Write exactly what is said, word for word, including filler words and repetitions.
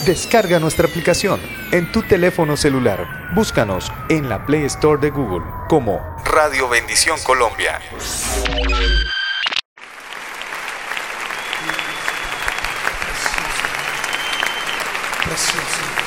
Descarga nuestra aplicación en tu teléfono celular. Búscanos en la Play Store de Google como Radio Bendición Colombia. Precioso.